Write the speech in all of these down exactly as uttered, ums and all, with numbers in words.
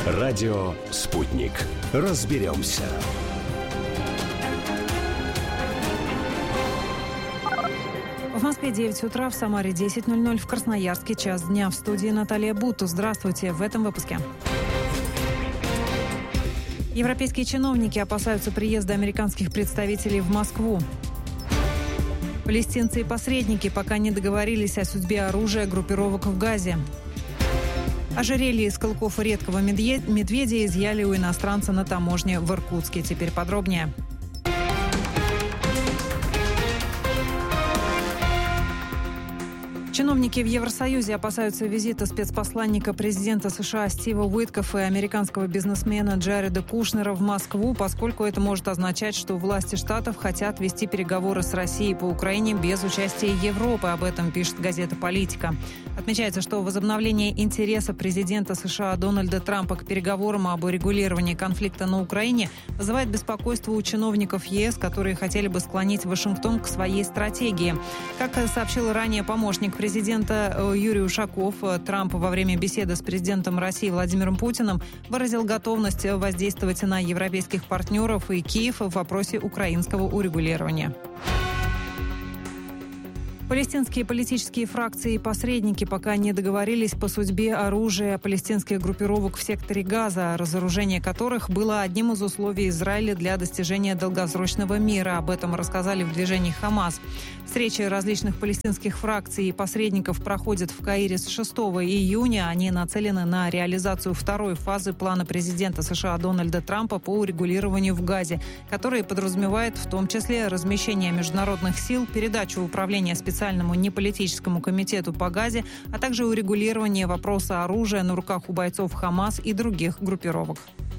Радио «Спутник». Разберемся. В Москве девять утра, в Самаре десять ноль ноль, в Красноярске час дня. В студии Наталья Буту. Здравствуйте в этом выпуске. Европейские чиновники опасаются приезда американских представителей в Москву. Палестинцы и посредники пока не договорились о судьбе оружия группировок в Газе. Ожерелье из клыков редкого медведя изъяли у иностранца на таможне в Иркутске. Теперь подробнее. Чиновники в Евросоюзе опасаются визита спецпосланника президента США Стива Уиткоффа и американского бизнесмена Джареда Кушнера в Москву, поскольку это может означать, что власти штатов хотят вести переговоры с Россией по Украине без участия Европы. Об этом пишет газета «Политика». Отмечается, что возобновление интереса президента США Дональда Трампа к переговорам об урегулировании конфликта на Украине вызывает беспокойство у чиновников ЕС, которые хотели бы склонить Вашингтон к своей стратегии. Как сообщил ранее помощник президента Юрий Ушаков, Трамп во время беседы с президентом России Владимиром Путиным выразил готовность воздействовать на европейских партнеров и Киев в вопросе украинского урегулирования. Палестинские политические фракции и посредники пока не договорились по судьбе оружия палестинских группировок в секторе Газа, разоружение которых было одним из условий Израиля для достижения долгосрочного мира. Об этом рассказали в движении «Хамас». Встречи различных палестинских фракций и посредников проходят в Каире с шестого июня. Они нацелены на реализацию второй фазы плана президента США Дональда Трампа по урегулированию в Газе, который подразумевает в том числе размещение международных сил, передачу управления специальному неполитическому комитету по Газе, а также урегулирование вопроса оружия на руках у бойцов Хамас и других группировок.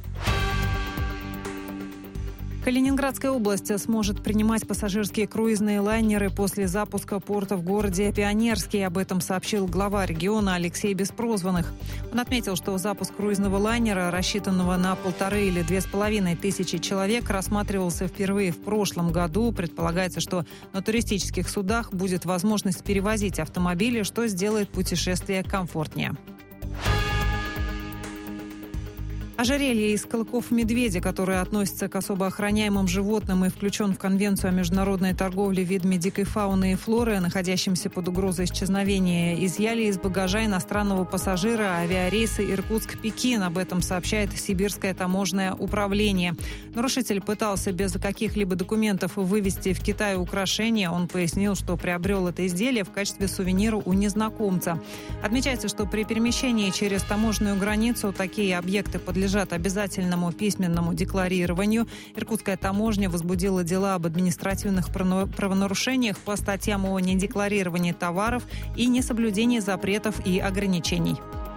Калининградская область сможет принимать пассажирские круизные лайнеры после запуска порта в городе Пионерский. Об этом сообщил глава региона Алексей Беспрозванных. Он отметил, что запуск круизного лайнера, рассчитанного на полторы или две с половиной тысячи человек, рассматривался впервые в прошлом году. Предполагается, что на туристических судах будет возможность перевозить автомобили, что сделает путешествие комфортнее. Ожерелье из клыков медведя, которое относится к особо охраняемым животным и включен в Конвенцию о международной торговле видами дикой фауны и флоры, находящимся под угрозой исчезновения, изъяли из багажа иностранного пассажира авиарейса Иркутск-Пекин. Об этом сообщает Сибирское таможенное управление. Нарушитель пытался без каких-либо документов вывезти в Китай украшения. Он пояснил, что приобрел это изделие в качестве сувенира у незнакомца. Отмечается, что при перемещении через таможенную границу такие объекты подлежат обязательному письменному декларированию. Иркутская таможня возбудила дела об административных правонарушениях по статьям о недекларировании товаров и несоблюдении запретов и ограничений.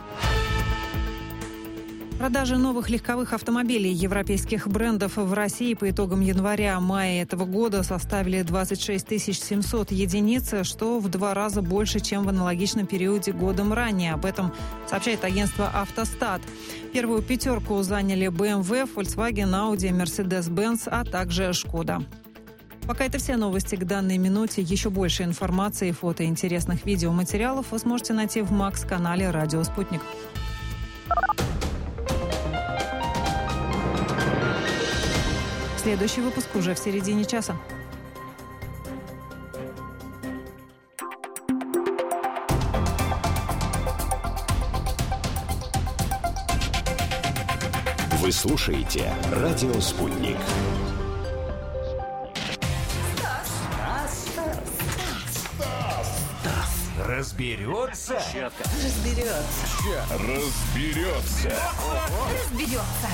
Продажи новых легковых автомобилей европейских брендов в России по итогам января-мая этого года составили двадцать шесть тысяч семьсот единиц, что в два раза больше, чем в аналогичном периоде годом ранее. Об этом сообщает агентство «Автостат». Первую пятерку заняли бэ эм вэ, Volkswagen, Audi, Mercedes-Benz, а также «Шкода». Пока это все новости к данной минуте. Еще больше информации, фото и интересных видеоматериалов вы сможете найти в Макс-канале «Радио Спутник». Следующий выпуск уже в середине часа. Вы слушаете «Радио Спутник». Разберется? Разберется. Разберется. Разберется.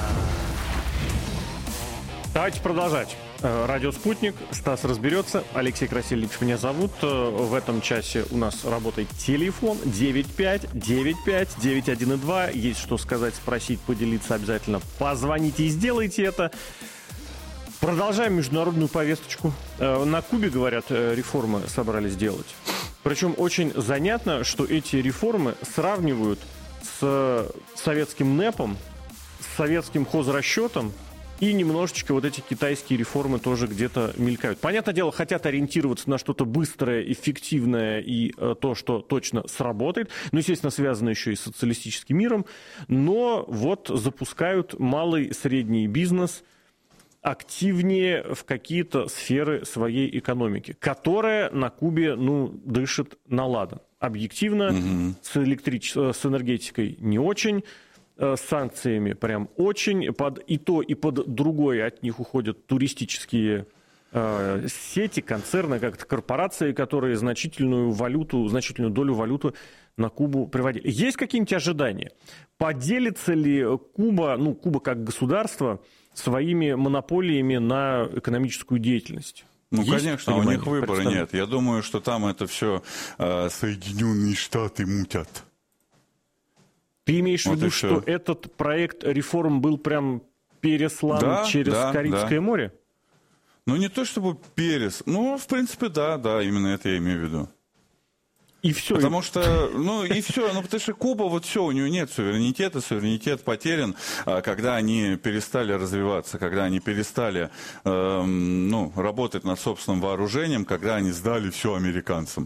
Давайте продолжать. Радио «Спутник», Стас разберется, Алексей Красильевич меня зовут. В этом часе у нас работает телефон девять пять девять пять девять один два. Есть что сказать, спросить, поделиться обязательно. Позвоните и сделайте это. Продолжаем международную повесточку. На Кубе, говорят, реформы собрались делать. Причем очень занятно, что эти реформы сравнивают с советским НЭПом, с советским хозрасчетом И немножечко вот эти китайские реформы тоже где-то мелькают. Понятное дело, хотят ориентироваться на что-то быстрое, эффективное и э, то, что точно сработает. Ну, естественно, связано еще и с социалистическим миром. Но вот запускают малый, средний бизнес активнее в какие-то сферы своей экономики, которая на Кубе, ну, дышит на ладан. Объективно, mm-hmm. с, электрич... с энергетикой не очень. С санкциями прям очень. Под и то, и под другое от них уходят туристические э, сети, концерны, как-то корпорации, которые значительную валюту, значительную долю валюты на Кубу приводили. Есть какие-нибудь ожидания? Поделится ли Куба, ну, Куба как государство, своими монополиями на экономическую деятельность? Ну, Есть конечно, у них выбора нет. Я думаю, что там это все э, Соединенные Штаты мутят. Ты имеешь вот в виду, что этот проект реформ был прям переслан да, через да, Карибское да. море? Ну, не то чтобы перес. Ну, в принципе, да, да, именно это я имею в виду. И все. Потому что, ну, и все. Ну, потому что Куба, вот все, у нее нет суверенитета, суверенитет потерян, когда они перестали развиваться, когда они перестали, э, ну, работать над собственным вооружением, когда они сдали все американцам.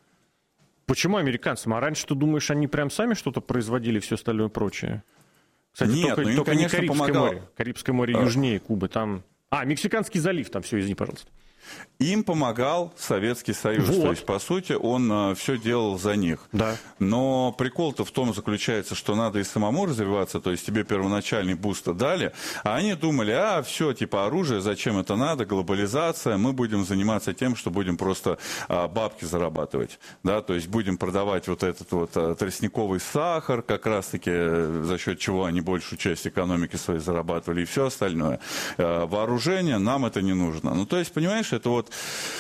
Почему американцам? А раньше, ты думаешь, они прям сами что-то производили, все остальное прочее? Кстати, Нет, только, ну, им, только конечно, не Карибское помогал. море. Карибское море а... южнее Кубы. Там... А, Мексиканский залив, там все, извини, пожалуйста. Им помогал Советский Союз. Вот. То есть, по сути, он а, все делал за них. Да. Но прикол-то в том заключается, что надо и самому развиваться, то есть тебе первоначальный буст дали, а они думали, а, все, типа оружие, зачем это надо, глобализация, мы будем заниматься тем, что будем просто а, бабки зарабатывать. Да? То есть будем продавать вот этот вот а, тростниковый сахар, как раз-таки за счет чего они большую часть экономики своей зарабатывали, и все остальное. А, вооружение, нам это не нужно. Ну, то есть, понимаешь, это вот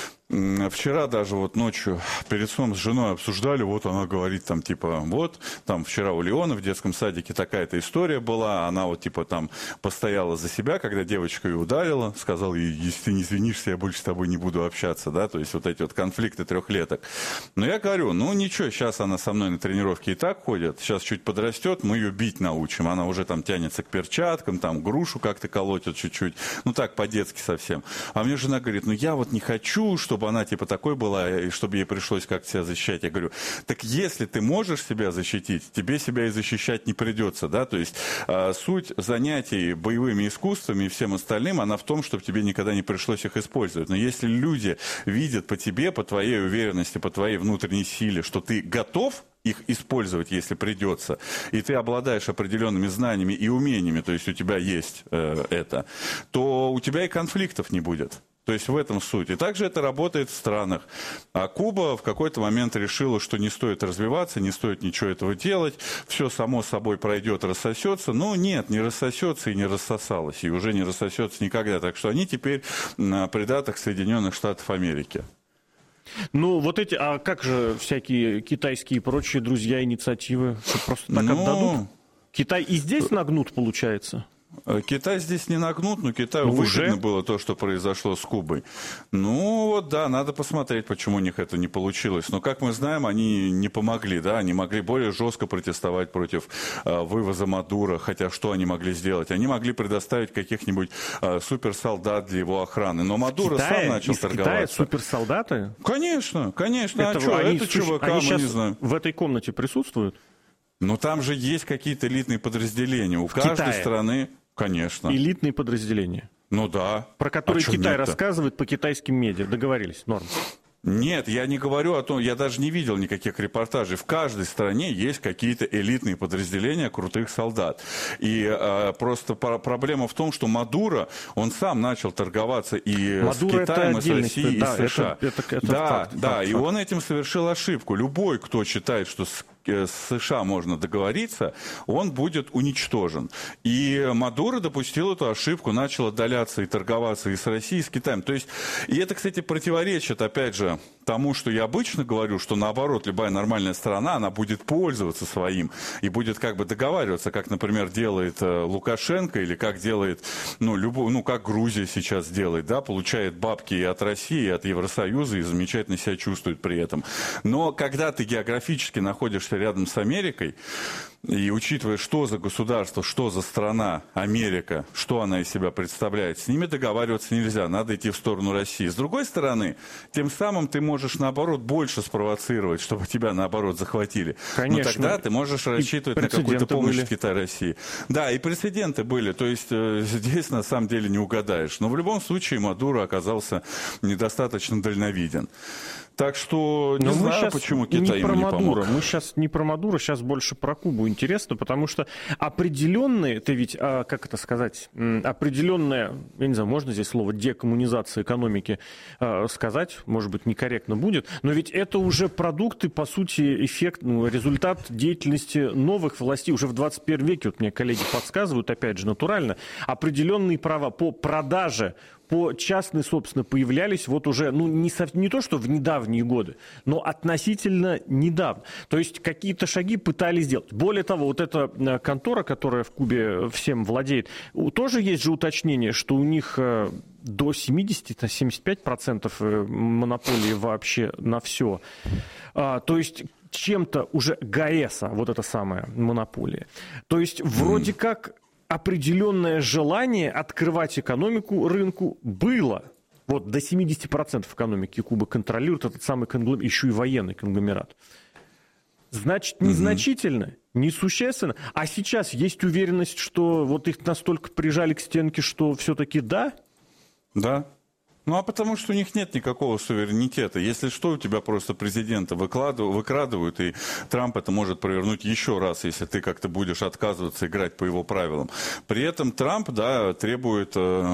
вчера даже вот ночью перед сном с женой обсуждали, вот она говорит там типа, вот, там вчера у Леона в детском садике такая-то история была, она вот типа там постояла за себя, когда девочка ее ударила, сказала ей, если ты не извинишься, я больше с тобой не буду общаться, да, то есть вот эти вот конфликты трехлеток. Но я говорю, ну ничего, сейчас она со мной на тренировке и так ходит, сейчас чуть подрастет, мы ее бить научим, она уже там тянется к перчаткам, там грушу как-то колотит чуть-чуть, ну так по-детски совсем. А мне жена говорит, ну я вот не хочу, чтобы чтобы она типа такой была, и чтобы ей пришлось как-то себя защищать. Я говорю, так если ты можешь себя защитить, тебе себя и защищать не придется, да, то есть а, суть занятий боевыми искусствами и всем остальным, она в том, чтобы тебе никогда не пришлось их использовать. Но если люди видят по тебе, по твоей уверенности, по твоей внутренней силе, что ты готов их использовать, если придется, и ты обладаешь определенными знаниями и умениями, то есть у тебя есть э, это, то у тебя и конфликтов не будет. То есть в этом суть. И также это работает в странах. А Куба в какой-то момент решила, что не стоит развиваться, не стоит ничего этого делать, все само собой пройдет, рассосется. Но нет, не рассосется и не рассосалось, и уже не рассосется никогда. Так что они теперь на придаток Соединенных Штатов Америки. Ну, вот эти, а как же всякие китайские и прочие друзья инициативы? Что просто так ну... отдадут? Китай и здесь нагнут, получается? Китай здесь не нагнут, но Китаю Уже? выгодно было то, что произошло с Кубой. Ну, вот да, надо посмотреть, почему у них это не получилось. Но, как мы знаем, они не помогли, да, они могли более жестко протестовать против э, вывоза Мадуро, хотя что они могли сделать? Они могли предоставить каких-нибудь э, суперсолдат для его охраны, но Мадуро Китая, сам начал из торговаться. Китая суперсолдаты? Конечно, конечно, Это, а что, они, это чувака они мы не сейчас знаем. в этой комнате присутствуют? Но там же есть какие-то элитные подразделения. У в каждой Китае. страны, конечно. Элитные подразделения. Ну да. Про которые а Китай нет-то? рассказывает по китайским медиа. Договорились, норм. Нет, я не говорю о том, я даже не видел никаких репортажей. В каждой стране есть какие-то элитные подразделения крутых солдат. И э, просто про- проблема в том, что Мадуро, он сам начал торговаться и Мадуро с Китаем, это и с Россией, и да, с США. Это, это, это да, факт, да, факт, и факт. он этим совершил ошибку. Любой, кто считает, что с с США можно договориться, он будет уничтожен. И Мадуро допустил эту ошибку, начал отдаляться и торговаться и с Россией, и с Китаем. То есть, и это, кстати, противоречит, опять же, тому, что я обычно говорю, что наоборот, любая нормальная страна, она будет пользоваться своим и будет как бы договариваться, как, например, делает Лукашенко или как делает, ну, любой, ну, как Грузия сейчас делает, да, получает бабки и от России, и от Евросоюза и замечательно себя чувствует при этом. Но когда ты географически находишься рядом с Америкой, И учитывая, что за государство, что за страна, Америка, что она из себя представляет, с ними договариваться нельзя, надо идти в сторону России. С другой стороны, тем самым ты можешь, наоборот, больше спровоцировать, чтобы тебя, наоборот, захватили. Конечно. Но тогда ты можешь рассчитывать на какую-то помощь были. Китая, России. Да, и прецеденты были, то есть э, здесь на самом деле не угадаешь. Но в любом случае Мадуро оказался недостаточно дальновиден. Так что не Но знаю, почему Китай ему не помог. Мы сейчас не про Мадуро, сейчас больше про Кубу интересно, потому что определенные, ты ведь, как это сказать, определенная, я не знаю, можно здесь слово декоммунизация экономики сказать, может быть, некорректно будет, но ведь это уже продукты, по сути, эффект, ну, результат деятельности новых властей уже в двадцать первом веке, вот мне коллеги подсказывают, опять же, натурально, определенные права по продаже, по частной, собственно, появлялись вот уже, ну, не, со, не то, что в недавние годы, но относительно недавно. То есть какие-то шаги пытались сделать. Более того, вот эта контора, которая в Кубе всем владеет, тоже есть же уточнение, что у них до семьдесят - семьдесят пять процентов монополии вообще на все. А, то есть чем-то уже ГАЭСа, вот эта самая монополия. То есть вроде как определенное желание открывать экономику рынку было. Вот до семьдесят процентов экономики Кубы контролирует этот самый конгломерат, еще и военный конгломерат. Значит, незначительно, mm-hmm. несущественно. А сейчас есть уверенность, что вот их настолько прижали к стенке, что все-таки да? Да. Ну, а потому что у них нет никакого суверенитета. Если что, у тебя просто президента выкладывают, выкрадывают, и Трамп это может провернуть еще раз, если ты как-то будешь отказываться играть по его правилам. При этом Трамп, да, требует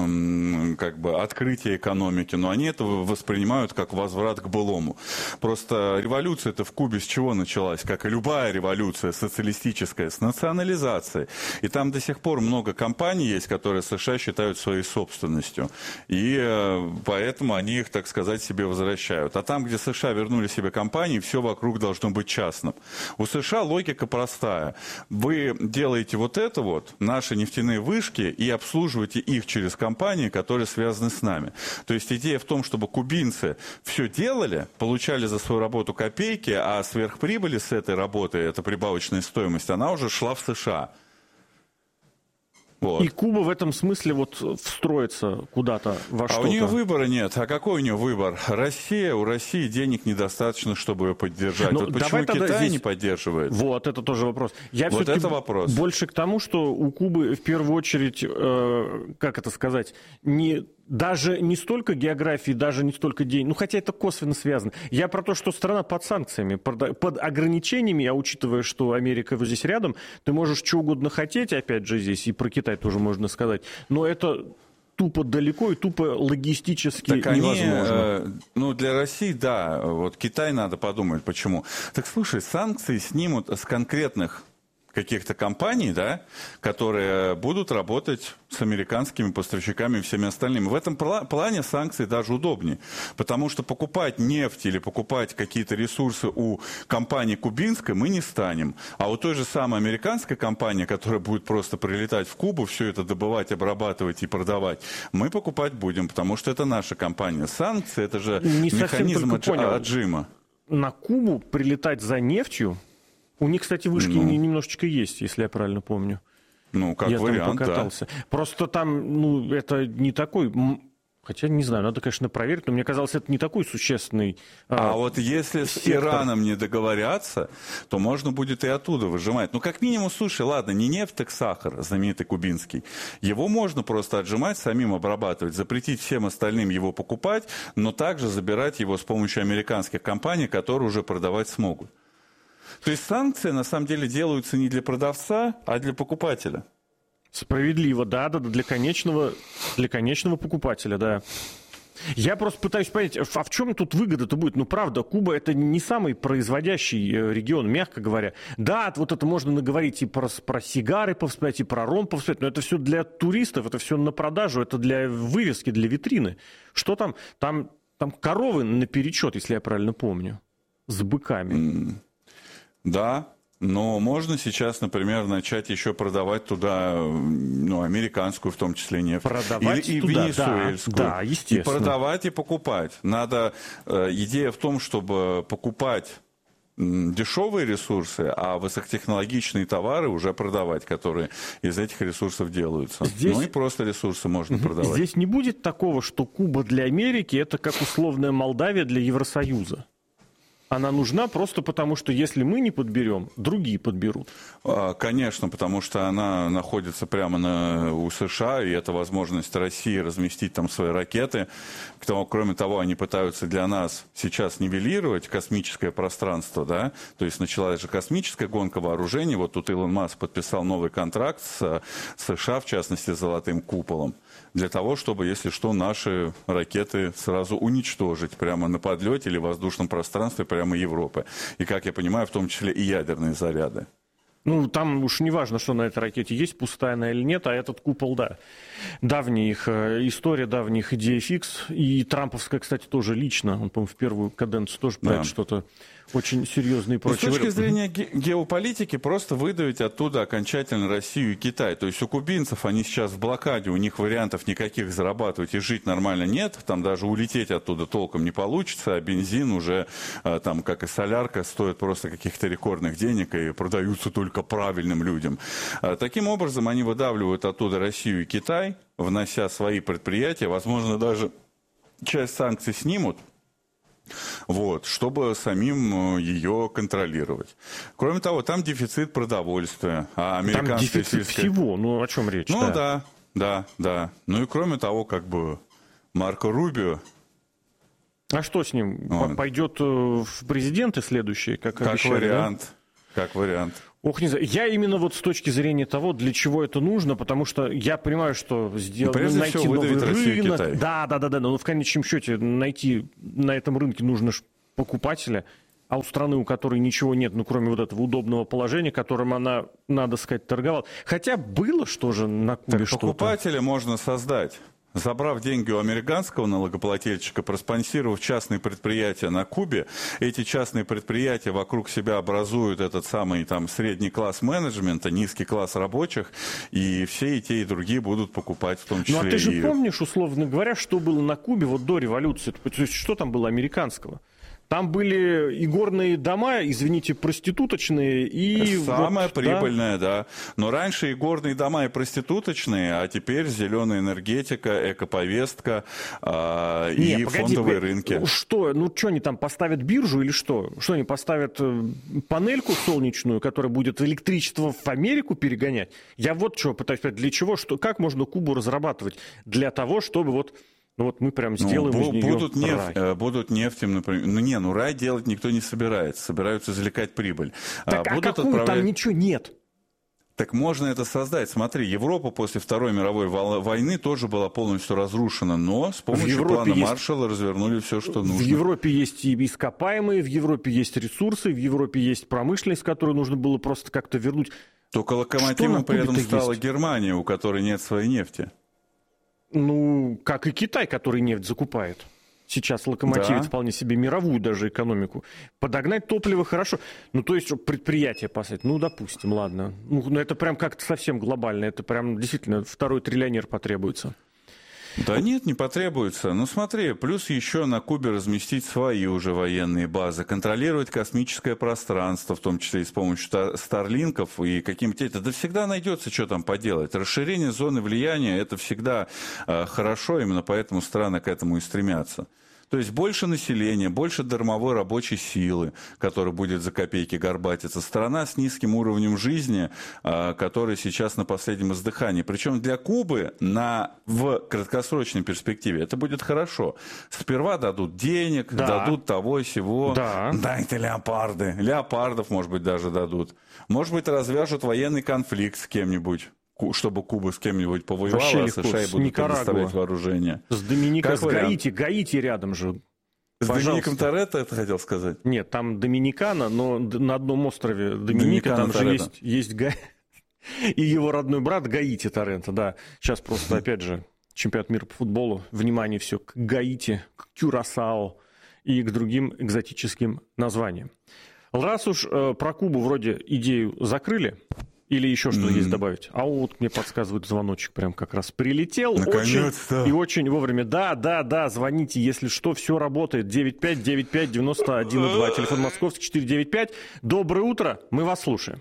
э, как бы открытия экономики, но они это воспринимают как возврат к былому. Просто революция-то в Кубе с чего началась? Как и любая революция социалистическая, с национализацией. И там до сих пор много компаний есть, которые США считают своей собственностью. И э, поэтому они их, так сказать, себе возвращают. А там, где США вернули себе компании, все вокруг должно быть частным. У США логика простая. Вы делаете вот это вот, наши нефтяные вышки, и обслуживаете их через компании, которые связаны с нами. То есть идея в том, чтобы кубинцы все делали, получали за свою работу копейки, а сверхприбыли с этой работы, эта прибавочная стоимость, она уже шла в США. Вот. И Куба в этом смысле вот встроится куда-то во что-то. А у нее выбора нет. А какой у нее выбор? Россия, у России денег недостаточно, чтобы ее поддержать. Ну, вот почему Китай здесь не поддерживает? Вот, это тоже вопрос. Я вот это вопрос. Больше к тому, что у Кубы в первую очередь, э, как это сказать, не... Даже не столько географии, даже не столько денег, ну хотя это косвенно связано. Я про то, что страна под санкциями, под ограничениями, а учитывая, что Америка вот здесь рядом, ты можешь что угодно хотеть, опять же здесь, и про Китай тоже можно сказать, но это тупо далеко и тупо логистически так невозможно. Они, э, ну для России, да, вот Китай надо подумать, почему. Так слушай, санкции снимут с конкретных каких-то компаний, да, которые будут работать с американскими поставщиками и всеми остальными. В этом плане санкции даже удобнее, потому что покупать нефть или покупать какие-то ресурсы у компании кубинской мы не станем. А у той же самой американской компании, которая будет просто прилетать в Кубу, все это добывать, обрабатывать и продавать, мы покупать будем, потому что это наша компания. Санкции — это же не механизм отжима. На Кубу прилетать за нефтью. У них, кстати, вышки ну, немножечко есть, если я правильно помню. Ну, как я вариант, там покатался. Да. Просто там, ну, это не такой... Хотя, не знаю, надо, конечно, проверить, но мне казалось, это не такой существенный... А, а вот если сектор. С Ираном не договорятся, то можно будет и оттуда выжимать. Ну, как минимум, слушай, ладно, не нефть, так сахар, знаменитый кубинский. Его можно просто отжимать, самим обрабатывать, запретить всем остальным его покупать, но также забирать его с помощью американских компаний, которые уже продавать смогут. То есть санкции, на самом деле, делаются не для продавца, а для покупателя. Справедливо, да, да, для конечного, для конечного покупателя, да. Я просто пытаюсь понять, а в чем тут выгода-то будет? Ну, правда, Куба — это не самый производящий регион, мягко говоря. Да, вот это можно наговорить и про, про сигары повспоминать, и про ром повспоминать, но это все для туристов, это все на продажу, это для вывески, для витрины. Что там? Там, там коровы наперечет, если я правильно помню, с быками. Mm. Да, но можно сейчас, например, начать еще продавать туда, ну, американскую в том числе нефть. Продавать или, туда, и венесуэльскую. Да, да, естественно. И продавать, и покупать. Надо, э, идея в том, чтобы покупать дешевые ресурсы, а высокотехнологичные товары уже продавать, которые из этих ресурсов делаются. Здесь... Ну и просто ресурсы можно продавать. Здесь не будет такого, что Куба для Америки это как условная Молдавия для Евросоюза. Она нужна просто потому, что если мы не подберем, другие подберут. Конечно, потому что она находится прямо на, у США, и это возможность России разместить там свои ракеты. Кроме того, они пытаются для нас сейчас нивелировать космическое пространство, да? То есть началась же космическая гонка вооружений. Вот тут Илон Маск подписал новый контракт с США, в частности, с Золотым куполом, для того, чтобы, если что, наши ракеты сразу уничтожить прямо на подлете или воздушном пространстве прямо Европы. И, как я понимаю, в том числе и ядерные заряды. Ну, там уж не важно, что на этой ракете есть, пустая она или нет, а этот купол, да. Давняя их история, давних идей фикс. И трамповская, кстати, тоже лично. Он, по-моему, в первую каденцию тоже про да. это что-то очень серьезное и прочее. С точки зрения ге- геополитики, просто выдавить оттуда окончательно Россию и Китай. То есть у кубинцев, они сейчас в блокаде, у них вариантов никаких зарабатывать и жить нормально нет. Там даже улететь оттуда толком не получится, а бензин уже, там, как и солярка, стоит просто каких-то рекордных денег и продаются только правильным людям. Таким образом, они выдавливают оттуда Россию и Китай, внося свои предприятия, возможно, даже часть санкций снимут, вот, чтобы самим ее контролировать. Кроме того, там дефицит продовольствия, а американская там дефицит сельская... всего, ну о чем речь? Ну да. да, да, да. Ну и кроме того, как бы Марко Рубио... А что с ним? Он... Пойдет в президенты следующие, как, как обещали, вариант, да? Как вариант. Ох, не знаю. Я именно вот с точки зрения того, для чего это нужно, потому что я понимаю, что сделать, ну, найти всего, новый Россию, рынок. Китай. Да, да, да, да. Но в конечном счете найти на этом рынке нужно покупателя, а у страны, у которой ничего нет, ну, кроме вот этого удобного положения, которым она, надо сказать, торговала. Хотя было что же на Кубе так что-то. Покупателя можно создать. Забрав деньги у американского налогоплательщика, проспонсировав частные предприятия на Кубе, эти частные предприятия вокруг себя образуют этот самый там средний класс менеджмента, низкий класс рабочих, и все и те, и другие будут покупать в том числе. Ну а ты же и... помнишь, условно говоря, что было на Кубе вот до революции? То есть что там было американского? Там были и горные дома, извините, проституточные, и... Самое вот, прибыльное, да. да. Но раньше и горные дома, и проституточные, а теперь зеленая энергетика, экоповестка э, Не, и погоди, фондовые вы, рынки. Что, ну что они там поставят биржу или что? Что они поставят панельку солнечную, которая будет электричество в Америку перегонять? Я вот что пытаюсь сказать, для чего, что, как можно Кубу разрабатывать? Для того, чтобы вот... Ну вот мы прям сделаем ну, из нее будут нефть, рай. Будут нефтем, например. Ну не, ну рай делать никто не собирается. Собираются извлекать прибыль. Так, а, будут а какую? отправлять... Там ничего нет. Так можно это создать. Смотри, Европа после Второй мировой войны тоже была полностью разрушена, но с помощью плана есть... Маршалла развернули все, что нужно. В Европе есть и ископаемые, в Европе есть ресурсы, в Европе есть промышленность, которую нужно было просто как-то вернуть. Только локомотивом при этом стала есть? Германия, у которой нет своей нефти. Ну, как и Китай, который нефть закупает. Сейчас локомотивит да. вполне себе мировую даже экономику. Подогнать топливо хорошо. Ну, то есть, предприятие поставить. Ну, допустим, ладно. Ну, это прям как-то совсем глобально. Это прям действительно второй триллионер потребуется. Да нет, не потребуется. Ну смотри, плюс еще на Кубе разместить свои уже военные базы, контролировать космическое пространство, в том числе и с помощью старлинков и каким-то... Да всегда найдется, что там поделать. Расширение зоны влияния – это всегда э, хорошо, именно поэтому страны к этому и стремятся. То есть больше населения, больше дармовой рабочей силы, которая будет за копейки горбатиться. Страна с низким уровнем жизни, которая сейчас на последнем издыхании. Причем для Кубы на, в краткосрочной перспективе это будет хорошо. Сперва дадут денег, да. дадут того и сего. Да. Дайте леопарды. Леопардов, может быть, даже дадут. Может быть, развяжут военный конфликт с кем-нибудь, чтобы Куба с кем-нибудь повоевала, а США и будут предоставлять вооружение. С Доминикой, с Гаити, Гаити рядом же. С Домиником Торетто это хотел сказать? Нет, там Доминикана, но на одном острове Доминика, там же есть, есть Га... и его родной брат Гаити Торетто, да. Сейчас просто, опять же, чемпионат мира по футболу, внимание все к Гаити, к Кюрасао и к другим экзотическим названиям. Раз уж э, про Кубу вроде идею закрыли, Или еще что-то Mm. есть добавить? А вот мне подсказывают, звоночек прям как раз прилетел. Наконец-то. Очень, и очень вовремя. Да, да, да, звоните, если что, все работает. девять пять девять пять девяносто один два. Телефон московский четыре девять пять. Доброе утро, мы вас слушаем.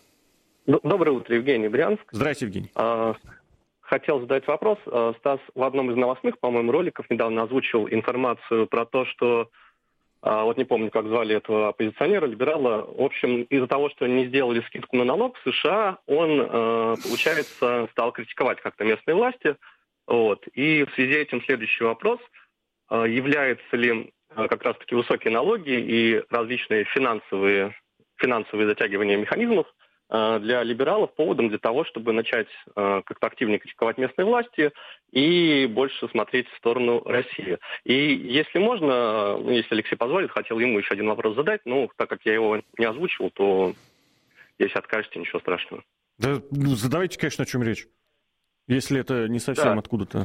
Доброе утро, Евгений, Брянск. Здрасте, Евгений. А, хотел задать вопрос. А, Стас в одном из новостных, по-моему, роликов недавно озвучил информацию про то, что, а, вот не помню, как звали этого оппозиционера, либерала, в общем, из-за того, что не сделали скидку на налог в США, он, а, получается, стал критиковать как-то местные власти. Вот. И в связи с этим следующий вопрос. А, является ли а, как раз-таки высокие налоги и различные финансовые, финансовые затягивания механизмов для либералов поводом для того, чтобы начать э, как-то активнее критиковать местные власти и больше смотреть в сторону России. И если можно, ну, если Алексей позволит, хотел ему еще один вопрос задать, но так как я его не озвучивал, то если откажете, ничего страшного. Да, ну, задавайте, конечно, о чем речь, если это не совсем да. откуда-то.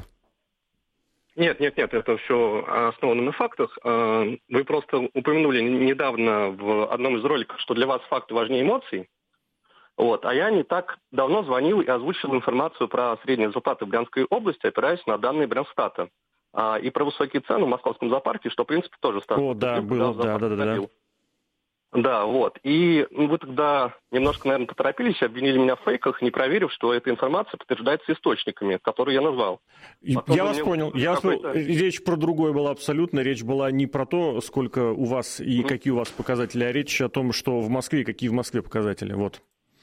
Нет, нет, нет, это все основано на фактах. Вы просто упомянули недавно в одном из роликов, что для вас факты важнее эмоций. Вот. А я не так давно звонил и озвучил информацию про средние зарплаты в Брянской области, опираясь на данные Брянстата. А, и про высокие цены в московском зоопарке, что, в принципе, тоже Стас. О, да, было, да, да, да, да. Да, вот. И вы тогда немножко, наверное, поторопились, обвинили меня в фейках, не проверив, что эта информация подтверждается источниками, которые я назвал. Потом я вас понял. Я вас понял. Речь про другое была абсолютно. Речь была не про то, сколько у вас и mm-hmm. какие у вас показатели, а речь о том, что в Москве и какие в Москве показатели. Вот.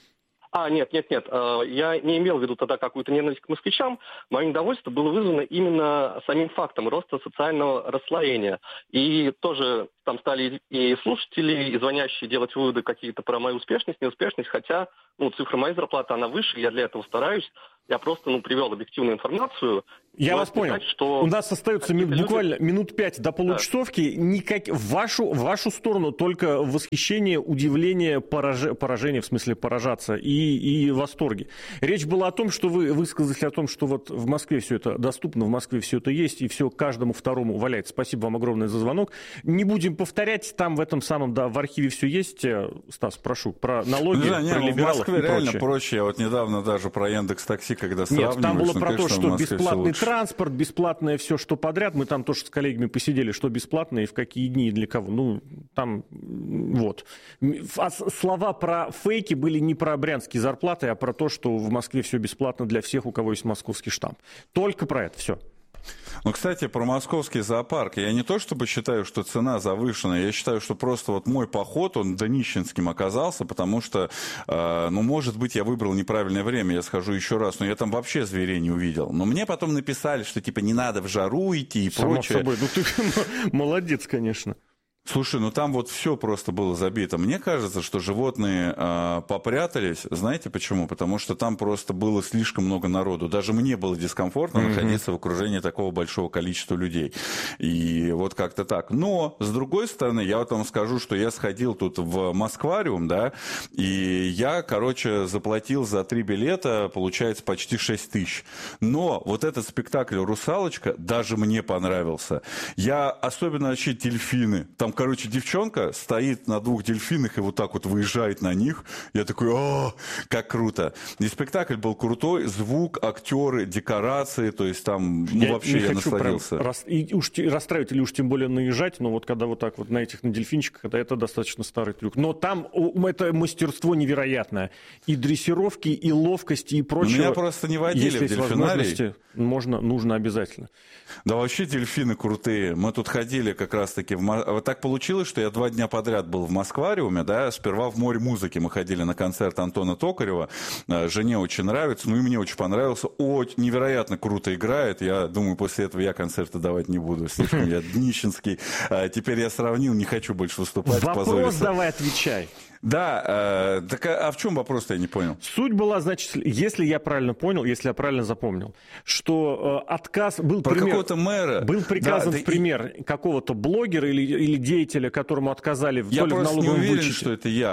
А, нет, нет, нет, я не имел в виду тогда какую-то ненависть к москвичам. Мое недовольство было вызвано именно самим фактом роста социального расслоения. И тоже там стали и слушатели, и звонящие делать выводы какие-то про мою успешность, неуспешность, хотя ну, цифра моей зарплаты, она выше, я для этого стараюсь. Я просто ну, привел объективную информацию. Я вас понял. Сказать, что у нас остается мин, люди... буквально минут пять до получасовки. Да. Никак... В, вашу, в вашу сторону только восхищение, удивление, пораж... поражение, в смысле поражаться, и, и восторги. Речь была о том, что вы высказались о том, что вот в Москве все это доступно, в Москве все это есть, и все каждому второму валяется. Спасибо вам огромное за звонок. Не будем повторять, там в этом самом, да, в архиве все есть. Стас, прошу, про налоги, да, не, про либералов в Москве и реально прочее. проще. Я вот недавно даже про Яндекс.Такси, когда сравниваешь... Нет, там было ну, про конечно, то, что бесплатный все транспорт, бесплатное все, что подряд. Мы там тоже с коллегами посидели, что бесплатно и в какие дни и для кого. Ну, там, вот. А слова про фейки были не про брянские зарплаты, а про то, что в Москве все бесплатно для всех, у кого есть московский штамп. Только про это все. Ну, кстати, про московский зоопарк. Я не то чтобы считаю, что цена завышена, я считаю, что просто вот мой поход, он донищенским оказался, потому что, э, ну, может быть, я выбрал неправильное время, я схожу еще раз, но я там вообще зверей не увидел. Но мне потом написали, что, типа, не надо в жару идти и Само прочее. собой, ну ты молодец, конечно. Слушай, ну там вот все просто было забито. Мне кажется, что животные э, попрятались. Знаете почему? Потому что там просто было слишком много народу. Даже мне было дискомфортно mm-hmm. находиться в окружении такого большого количества людей. И вот как-то так. Но, с другой стороны, я вот вам скажу, что я сходил тут в Москвариум, да, и я, короче, заплатил за три билета, получается, почти шесть тысяч. Но вот этот спектакль «Русалочка» даже мне понравился. Я особенно вообще дельфины. Там, короче, девчонка стоит на двух дельфинах и вот так вот выезжает на них. Я такой, о, как круто. И спектакль был крутой, звук, актеры, декорации, то есть там, ну, я вообще я насладился. Рас... И уж расстраивать или уж тем более наезжать, но вот когда вот так вот на этих, на дельфинчиках, это, это достаточно старый трюк. Но там это мастерство невероятное. И дрессировки, и ловкости, и прочее. Меня просто не водили Если в дельфинарий. Можно, нужно обязательно. Да вообще дельфины крутые. Мы тут ходили как раз-таки в... Вот так получилось, что я два дня подряд был в Москвариуме, да, сперва в Море музыки мы ходили на концерт Антона Токарева, жене очень нравится, ну и мне очень понравился, очень невероятно круто играет, я думаю, после этого я концерты давать не буду, слишком я днищенский, теперь я сравнил, не хочу больше выступать. Вопрос позориться. Давай отвечай. Да, э, так а, а в чем вопрос-то, я не понял? Суть была, значит, если я правильно понял, если я правильно запомнил, что э, отказ был Про пример, какого-то мэра. Был приказан да, в пример и... какого-то блогера или, или деятеля, которому отказали в я то ли в налоговом вычете. Я просто не уверен, что это я.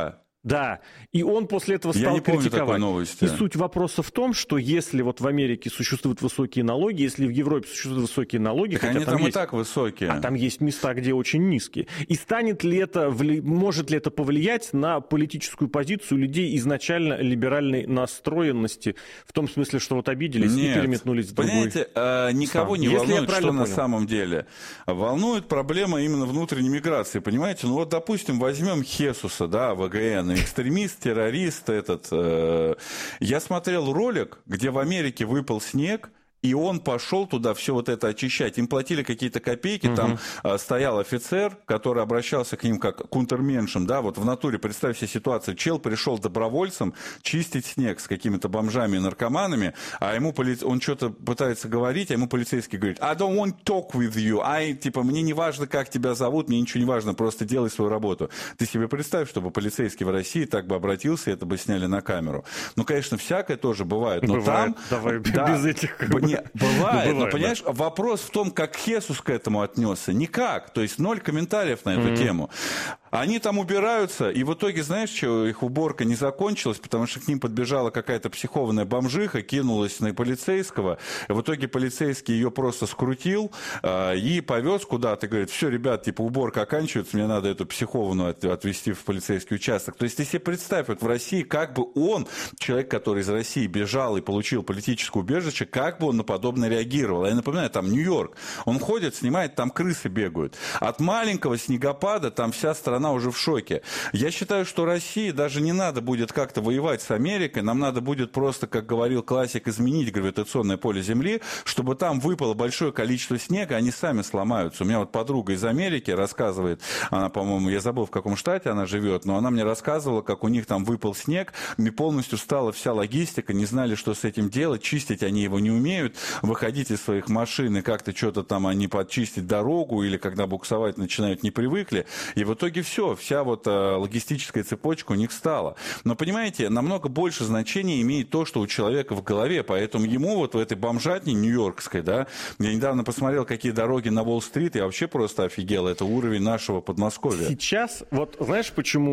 Да, и он после этого стал Я не помню критиковать. такой новости. И суть вопроса в том, что если вот в Америке существуют высокие налоги, если в Европе существуют высокие налоги, так хотя они там, там есть, и так высокие. а там есть места, где очень низкие. И станет ли это, может ли это повлиять на политическую позицию людей изначально либеральной настроенности, в том смысле, что вот обиделись Нет. и переметнулись в другой Понимаете, э, никого стан. не Если волнует, что понял. на самом деле. Волнует проблема именно внутренней миграции, понимаете? Ну вот, допустим, возьмем Хесуса, да, ВГН, экстремист, террорист этот. Э, я смотрел ролик, где в Америке выпал снег, и он пошел туда все вот это очищать. Им платили какие-то копейки, угу. там а, стоял офицер, который обращался к ним как к унтерменшам, да, вот в натуре, представь себе ситуацию, чел пришел добровольцем чистить снег с какими-то бомжами и наркоманами, а ему поли... он что-то пытается говорить, а ему полицейский говорит, I don't want to talk with you, I, типа, мне не важно, как тебя зовут, мне ничего не важно, просто делай свою работу. Ты себе представь, чтобы полицейский в России так бы обратился, и это бы сняли на камеру. Ну, конечно, всякое тоже бывает, но бывает. там... Давай да, без этих... Не, бывает, ну, бывает, но, понимаешь, да. вопрос в том, как Хесус к этому отнесся. Никак, то есть ноль комментариев на эту mm-hmm. тему. Они там убираются, и в итоге, знаешь, что их уборка не закончилась, потому что к ним подбежала какая-то психованная бомжиха, кинулась на полицейского, и в итоге полицейский ее просто скрутил э, и повез куда-то, и говорит, все, ребят, типа, уборка оканчивается, мне надо эту психованную от, отвезти в полицейский участок. То есть ты себе представь, вот в России, как бы он, человек, который из России бежал и получил политическое убежище, как бы он на подобное реагировал. Я напоминаю, там Нью-Йорк, он ходит, снимает, там крысы бегают. От маленького снегопада там вся страна уже в шоке. Я считаю, что России даже не надо будет как-то воевать с Америкой, нам надо будет просто, как говорил классик, изменить гравитационное поле Земли, чтобы там выпало большое количество снега, они сами сломаются. У меня вот подруга из Америки рассказывает, она, по-моему, я забыл, в каком штате она живет, но она мне рассказывала, как у них там выпал снег, и полностью стала вся логистика, не знали, что с этим делать, чистить они его не умеют, выходить из своих машин и как-то что-то там они подчистить дорогу, или когда буксовать начинают, не привыкли, и в итоге все, вся вот а, логистическая цепочка у них стала. Но, понимаете, намного больше значения имеет то, что у человека в голове, поэтому ему вот в этой бомжатне нью-йоркской, да, я недавно посмотрел, какие дороги на Уолл-стрит, я вообще просто офигел, это уровень нашего Подмосковья. Сейчас, вот знаешь, почему